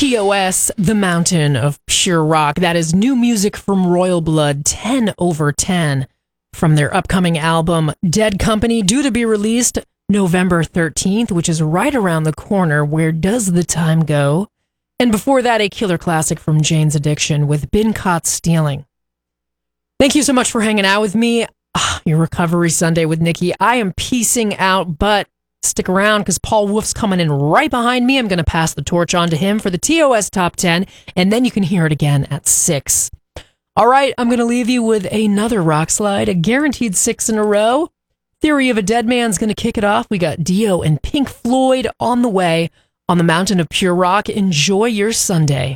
TOS, The Mountain of Pure Rock. That is new music from Royal Blood, 10 over 10, from their upcoming album, Dead Company, due to be released November 13th, which is right around the corner. Where does the time go? And before that, a killer classic from Jane's Addiction with Been Caught Stealing. Thank you so much for hanging out with me. Your Recovery Sunday with Nikki. I am peacing out, but stick around because Paul Wolf's coming in right behind me. I'm going to pass the torch on to him for the TOS Top 10, and then you can hear it again at 6. All right, I'm going to leave you with another rock slide, a guaranteed 6 in a row. Theory of a Dead Man's going to kick it off. We got Dio and Pink Floyd on the way on the Mountain of Pure Rock. Enjoy your Sunday.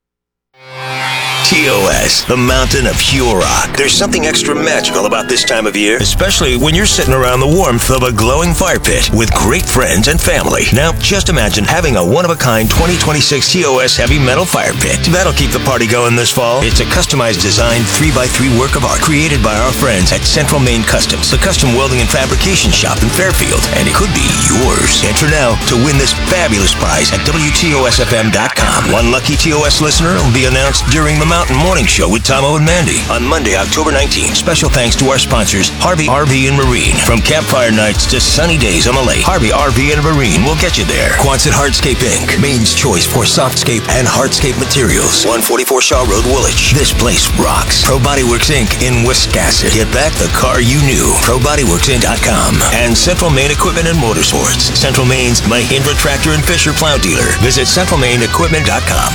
TOS, the Mountain of Pure Rock. There's something extra magical about this time of year, especially when you're sitting around the warmth of a glowing fire pit with great friends and family. Now, just imagine having a one-of-a-kind 2026 TOS heavy metal fire pit. That'll keep the party going this fall. It's a customized design 3x3 work of art created by our friends at Central Maine Customs, the custom welding and fabrication shop in Fairfield, and it could be yours. Enter now to win this fabulous prize at WTOSFM.com. One lucky TOS listener will be announced during the Mountain Morning Show with Tomo and Mandy on Monday, October 19th. Special thanks to our sponsors, Harvey RV and Marine. From campfire nights to sunny days on the lake, Harvey RV and Marine will get you there. Quonset Hardscape Inc., Maine's choice for softscape and hardscape materials. 144 Shaw Road, Woolwich. This place rocks. Pro Bodyworks Inc. in Wiscasset. Get back the car you knew. ProBodyWorksInc.com. And Central Maine Equipment and Motorsports. Central Maine's Mahindra Tractor and Fisher Plow Dealer. Visit CentralMaineEquipment.com.